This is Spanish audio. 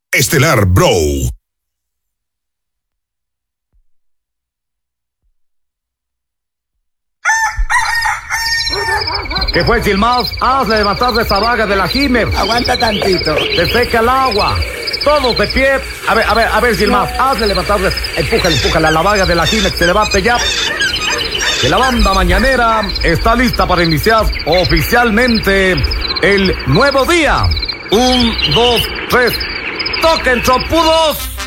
Estelar Bro. ¿Qué fue, Chilmaos? Hazle levantar de esa vaga de la Jimer. Aguanta tantito. Te seca el agua. Todos de pie. A ver, Chilmaos. Hazle levantar. Empújale a la vaga de la Jimer. Que se levante ya. Que la banda mañanera está lista para iniciar oficialmente el nuevo día. 1, 2, 3. ¡Toquen, trompudos!